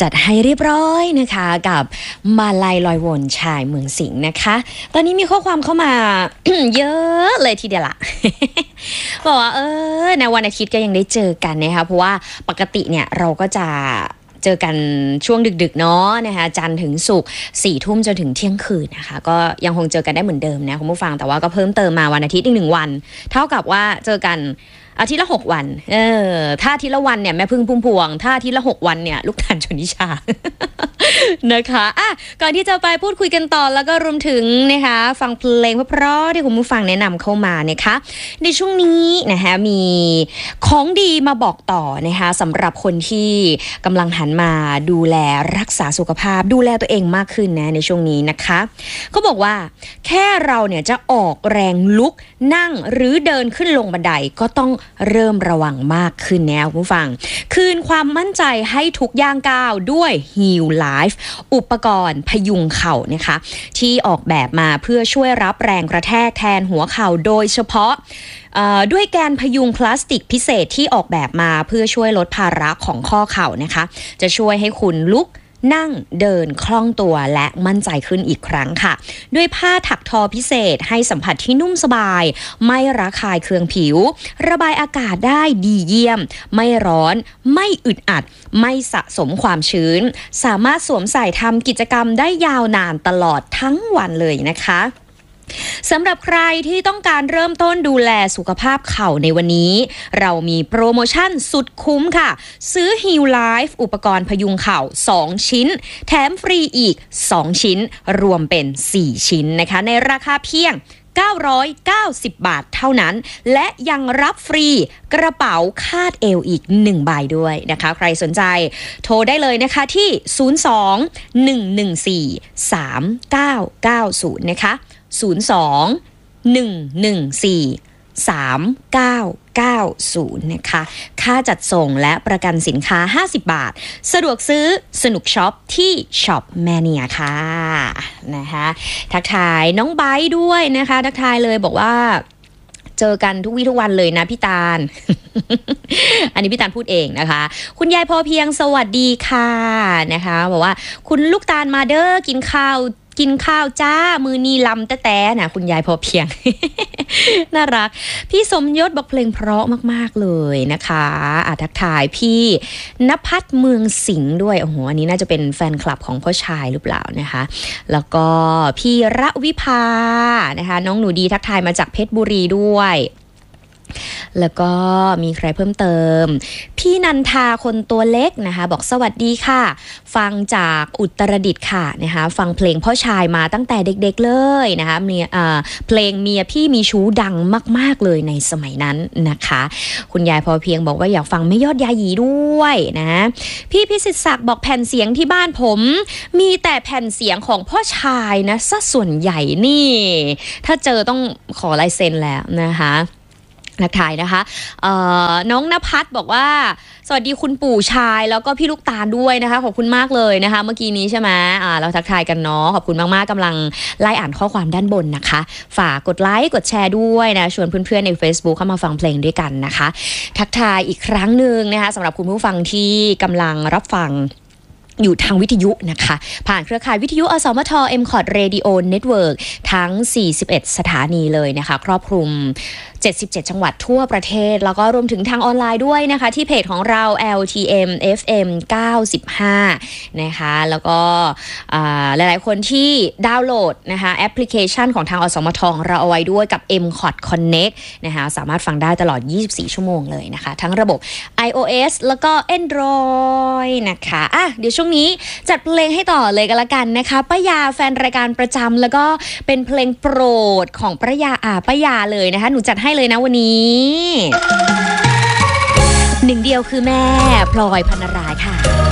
จัดให้เรียบร้อยนะคะกับมาลัยลอยวนชายเมืองสิงห์นะคะตอนนี้มีข้อความเข้ามา เยอะเลยทีเดียวละ บอกว่าในวันอาทิตย์ก็ยังได้เจอกันนะคะเพราะว่าปกติเนี่ยเราก็จะเจอกันช่วงดึกๆเนาะนะคะจันทร์ถึงศุกร์4 ทุ่มจนถึงเที่ยงคืนนะคะก็ยังคงเจอกันได้เหมือนเดิมนะคุณผู้ฟังแต่ว่าก็เพิ่มเติมมาวันอาทิตย์อีก1 วันเท่ากับว่าเจอกันอาทิตย์ละ6 วันถ้าอาทิตย์ละวันเนี่ยแม่พึ่งพุ่มพวงถ้าอาทิตย์ละ6 วันเนี่ยลูกตาลชนทิชา นะคะก่อนที่จะไปพูดคุยกันต่อแล้วก็รวมถึงนะคะฟังเพลงเพราะๆที่คุณผู้ฟังแนะนำเข้ามานะคะในช่วงนี้นะคะมีของดีมาบอกต่อนะคะสำหรับคนที่กำลังหันมาดูแลรักษาสุขภาพดูแลตัวเองมากขึ้นนะในช่วงนี้นะคะเขาบอกว่าแค่เราเนี่ยจะออกแรงลุกนั่งหรือเดินขึ้นลงบันไดก็ต้องเริ่มระวังมากขึ้นแล้วคุณผู้ฟังคืนความมั่นใจให้ทุกย่างก้าวด้วย Heal Life อุปกรณ์พยุงเข่านะคะที่ออกแบบมาเพื่อช่วยรับแรงกระแทกแทนหัวเข่าโดยเฉพาะด้วยแกนพยุงพลาสติกพิเศษที่ออกแบบมาเพื่อช่วยลดภาระของข้อเข่านะคะจะช่วยให้คุณลุกนั่งเดินคล่องตัวและมั่นใจขึ้นอีกครั้งค่ะด้วยผ้าถักทอพิเศษให้สัมผัสที่นุ่มสบายไม่ระคายเคืองผิวระบายอากาศได้ดีเยี่ยมไม่ร้อนไม่อึดอัดไม่สะสมความชื้นสามารถสวมใส่ทำกิจกรรมได้ยาวนานตลอดทั้งวันเลยนะคะสำหรับใครที่ต้องการเริ่มต้นดูแลสุขภาพเข่าในวันนี้เรามีโปรโมชั่นสุดคุ้มค่ะซื้อ Heal Life อุปกรณ์พยุงเข่า2 ชิ้นแถมฟรีอีก2 ชิ้นรวมเป็น4 ชิ้นนะคะในราคาเพียง990 บาทเท่านั้นและยังรับฟรีกระเป๋าคาดเอวอีก1 ใบด้วยนะคะใครสนใจโทรได้เลยนะคะที่02-114-3990นะคะ02-114-3990นะคะค่าจัดส่งและประกันสินค้า50 บาทสะดวกซื้อสนุกช็อปที่ช็อปแมเนียค่ะนะคะทักทายน้องไบร์ทด้วยนะคะทักทายเลยบอกว่าเจอกันทุกวี่ทุกวันเลยนะพี่ตาล อันนี้พี่ตาลพูดเองนะคะคุณยายพอเพียงสวัสดีค่ะนะคะบอกว่าคุณลูกตาลมาเด้อกินข้าวจ้ามือนีลำแต้ๆนะคุณยายพอเพียง น่ารักพี่สมยศบอกเพลงเพราะมากๆเลยนะคะทักทายพี่ณภัทรเมืองสิงห์ด้วยโอ้โหอันนี้น่าจะเป็นแฟนคลับของพ่อชายหรือเปล่านะคะแล้วก็พี่ระวิภานะคะน้องหนูดีทักทายมาจากเพชรบุรีด้วยแล้วก็มีใครเพิ่มเติมพี่นันทาคนตัวเล็กนะคะบอกสวัสดีค่ะฟังจากอุตรดิตถ์ค่ะนะคะฟังเพลงพ่อชายมาตั้งแต่เด็กๆเลยนะคะเพลงเมียพี่มีชู้ดังมากๆเลยในสมัยนั้นนะคะคุณยายพอเพียงบอกว่าอยากฟังแม่ยอดยาหยีด้วยนะพี่พิสิทธิ์ศักดิ์บอกแผ่นเสียงที่บ้านผมมีแต่แผ่นเสียงของพ่อชายนะซะส่วนใหญ่นี่ถ้าเจอต้องขอลายเซ็นแล้วนะคะทักทายนะคะน้องณภัทรบอกว่าสวัสดีคุณปู่ชายแล้วก็พี่ลูกตาลด้วยนะคะขอบคุณมากเลยนะคะเมื่อกี้นี้ใช่ไหมเราทักทายกันเนาะขอบคุณมากๆกำลังไล่อ่านข้อความด้านบนนะคะฝากกดไลค์กดแชร์ด้วยนะชวนเพื่อนๆใน Facebook เข้ามาฟังเพลงด้วยกันนะคะทักทายอีกครั้งหนึ่งนะคะสำหรับคุณผู้ฟังที่กำลังรับฟังอยู่ทางวิทยุนะคะผ่านเครือข่ายวิทยุอสมท MCOT Radio Network ทั้ง41 สถานีเลยนะคะครอบคลุม77 จังหวัดทั่วประเทศแล้วก็รวมถึงทางออนไลน์ด้วยนะคะที่เพจของเรา LTM FM 95นะคะแล้วก็หลายๆคนที่ดาวน์โหลดนะคะแอปพลิเคชันของทางอสมทของเราเอาไว้ด้วยกับ MCOT Connect นะคะสามารถฟังได้ตลอด24 ชั่วโมงเลยนะคะทั้งระบบ iOS แล้วก็ Android นะคะเดี๋ยวช่วงนี้จัดเพลงให้ต่อเลยกันละกันนะคะป้ายาแฟนรายการประจำแล้วก็เป็นเพลงโปรดของป้ายาเลยนะคะหนูจัดให้เลยนะวันนี้หนึ่งเดียวคือแม่พลอยพรรณรายค่ะ